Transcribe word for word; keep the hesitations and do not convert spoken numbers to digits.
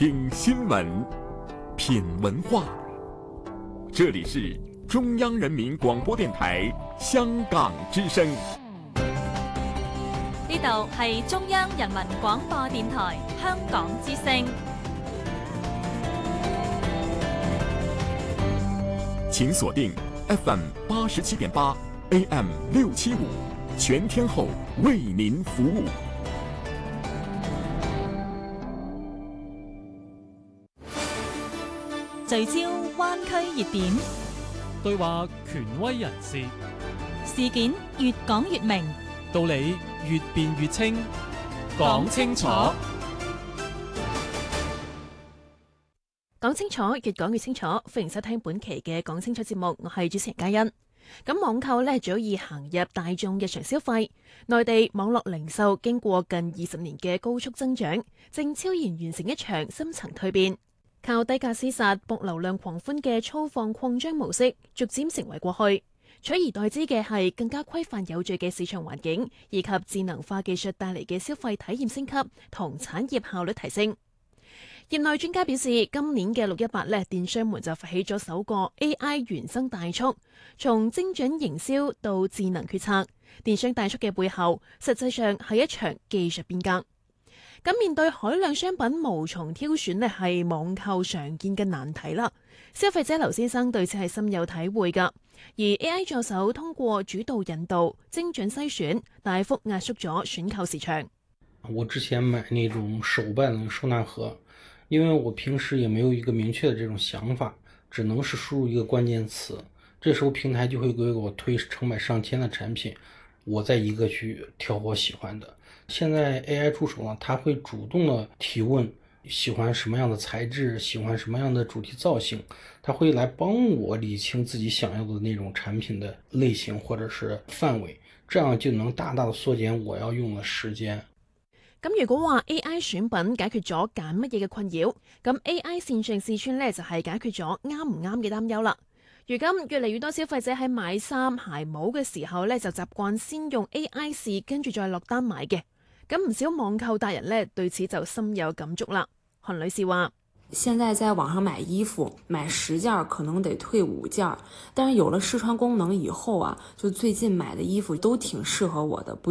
听新闻，品文化。这里是中央人民广播电台香港之声。 呢度係中央人民廣播電台香港之聲。 請鎖定 F M 八十七點八 A M 六七五，全天候為您服務。 聚焦灣區熱點， 對話權威人士， 事件越講越明， 道理越辯越清，講清楚。 講清楚，越講越清楚。歡迎收聽本期嘅講清楚節目，我係主持人嘉欣。咁網購呢早已行入大眾日常消費，內地網絡零售經過近二十年嘅高速增長，正悄然完成一場深層蛻變。靠低價廝殺、博流量狂歡嘅粗放擴張模式，逐漸成為過去。取而代之嘅係更加規範有序嘅市場環境，以及智能化技術帶嚟嘅消費體驗升級同產業效率提升。業內專家表示，今年嘅六一八咧，電商們就發起咗首個 A I 原生大促，從精準營銷到智能決策。電商大促嘅背後，實際上係一場技術變革。咁面對海量商品無從挑選呢，係網購常見嘅難題啦。消費者劉先生對此係深有體會㗎。而 A I 助手通過主導引導、精準篩選，大幅壓縮咗選購市場。 我之前買那種手辦的收納盒，因為我平時也沒有一個明確的這種想法，只能是輸入一個關鍵詞，這時候平台就會給我推成百上千的產品，我再一個去挑我喜歡的。現在 A I 助手呢，它會主動的提問，喜歡什麼樣的材質，喜歡什麼樣的主題造型，它會來幫我理清自己想要的那種產品的類型或者是範圍，這樣就能大大的縮減我要用的時間。 咁如果話 A I 選品解決咗揀乜嘢嘅困擾，咁 A I 線上試穿呢就係解決咗啱唔啱嘅擔憂啦。如今越嚟越多消費者喺買衫鞋帽嘅時候呢，就習慣先用 A I 試，跟住再落單買嘅。咁唔少網購達人呢，對此就深有感觸啦。韓女士話： 現在在網上買衣服，買十件可能得退五件，但是有了試穿功能以後啊，就最近買的衣服都挺適合我的。不